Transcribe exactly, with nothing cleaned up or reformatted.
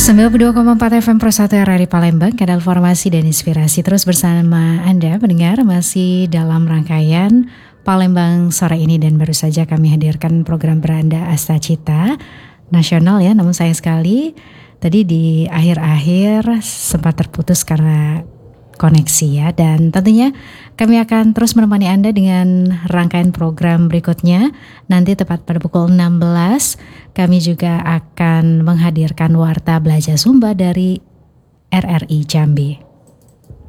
sembilan puluh dua koma empat F M Pro satu R R I Palembang, kanal Formasi dan Inspirasi. Terus bersama Anda pendengar masih dalam rangkaian Palembang sore ini, dan baru saja kami hadirkan program beranda Asta Cita nasional ya. Namun sayang sekali tadi di akhir-akhir sempat terputus karena koneksi ya, dan tentunya kami akan terus menemani Anda dengan rangkaian program berikutnya. Nanti tepat pada pukul enam belas kami juga akan menghadirkan Warta Belajar Sumba dari R R I Jambi.